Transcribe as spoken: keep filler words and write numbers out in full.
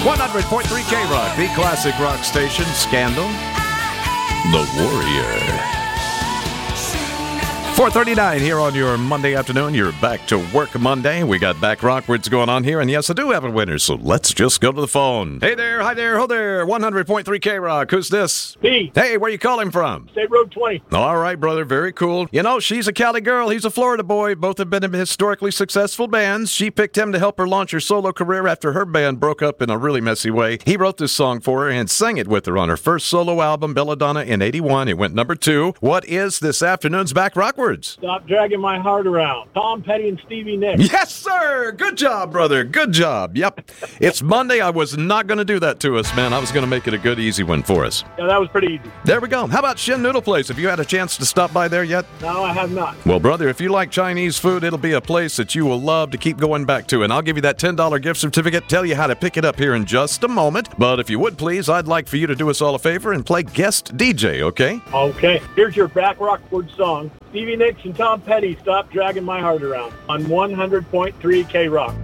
one hundred point three K-Rock, the classic rock station. Scandal, The Warrior. four thirty-nine here on your Monday afternoon. You're back to work Monday. We got back rockwards going on here. And yes, I do have a winner, so let's just go to the phone. Hey there, hi there, ho there. one hundred point three K-Rock. Who's this? P. Hey, where you calling from? State Road twenty. All right, brother. Very cool. You know, she's a Cali girl. He's a Florida boy. Both have been in historically successful bands. She picked him to help her launch her solo career after her band broke up in a really messy way. He wrote this song for her and sang it with her on her first solo album, Belladonna, in eighty-one. It went number two. What is this afternoon's Back Rockwards? Stop Dragging My Heart Around. Tom Petty and Stevie Nicks. Yes, sir. Good job, brother. Good job. Yep. It's Monday. I was not going to do that to us, man. I was going to make it a good, easy one for us. Yeah, that was pretty easy. There we go. How about Shin Noodle Place? Have you had a chance to stop by there yet? No, I have not. Well, brother, if you like Chinese food, it'll be a place that you will love to keep going back to. And I'll give you that ten dollars gift certificate, tell you how to pick it up here in just a moment. But if you would, please, I'd like for you to do us all a favor and play guest D J, okay? Okay. Here's your Back Rockford song. Stevie Nicks and Tom Petty, Stop Dragging My Heart Around on one hundred point three K-Rock.